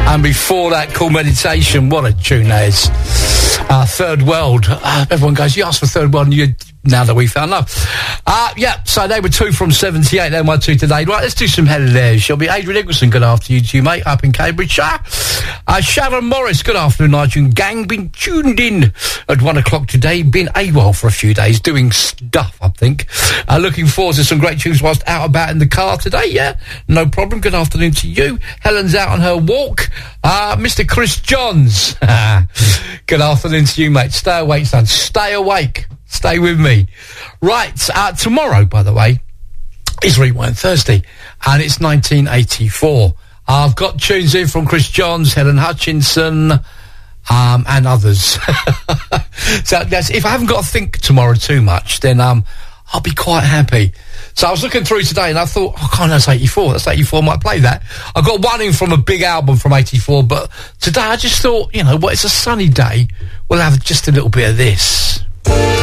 And before that, Cool Meditation. What a tune that is. Third World. Everyone goes, you asked for Third World, and now that we found love. So they were 2 from 78. They're my 2 today. Right, let's do some hello there, shall we? Adrian Nicholson, good afternoon to you, mate, up in Cambridgeshire. Sharon Morris, good afternoon, Nigel gang. Been tuned in at 1 o'clock today. Been AWOL for a few days, doing stuff, I think. Looking forward to some great tunes whilst out about in the car today, yeah? No problem. Good afternoon to you. Helen's out on her walk. Mr. Chris Johns. Good afternoon to you, mate. Stay awake, son. Stay awake. Stay with me. Right, tomorrow, by the way, is Rewind Thursday, and it's 1984. I've got tunes in from Chris Johns, Helen Hutchinson, and others. So if I haven't got to think tomorrow too much, then I'll be quite happy. So I was looking through today, and I thought, that's 84. That's 84, I might play that. I got one in from a big album from 84, but today I just thought, it's a sunny day. We'll have just a little bit of this.